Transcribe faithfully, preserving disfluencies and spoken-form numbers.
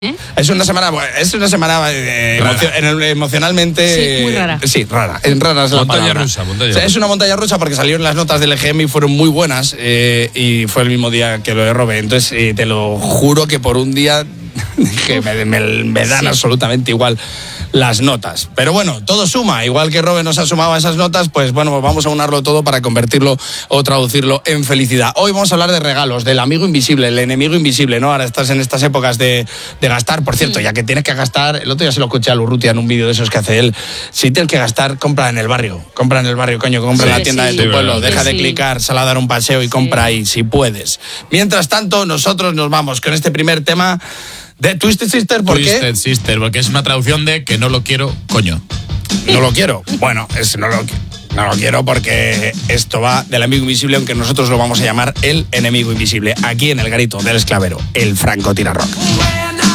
¿Eh? Es una semana, es una semana eh, emocio- emocionalmente. Sí, muy rara. Eh, sí, rara. En rara es la Montaña palabra. rusa, montaña O sea, rusa. es una montaña rusa porque salieron las notas del E G M y fueron muy buenas eh, y fue el mismo día que lo de Robe. Entonces eh, te lo juro que por un día que me, me, me dan Sí. absolutamente igual las notas. Pero bueno, todo suma. Igual que Robe nos ha sumado a esas notas, pues bueno, pues vamos a unarlo todo para convertirlo o traducirlo en felicidad. Hoy vamos a hablar de regalos, del amigo invisible, el enemigo invisible, ¿no? Ahora estás en estas épocas de, de gastar. Por cierto, ya que tienes que gastar, el otro día se lo escuché a Lurrutia en un vídeo de esos que hace él, si tienes que gastar, compra en el barrio. Compra en el barrio, coño, compra Sí, en la tienda sí. de tu Sí, pueblo. verdad. Deja de Sí. clicar, sal a dar un paseo y compra ahí, si puedes. Mientras tanto, nosotros nos vamos con este primer tema de Twisted Sister, ¿por qué? Twisted Sister, porque es una traducción de que no lo quiero, coño. No lo quiero. Bueno, es, no, lo, no lo quiero porque esto va del amigo invisible, aunque nosotros lo vamos a llamar el enemigo invisible. Aquí en el garito del esclavero, el francotirador.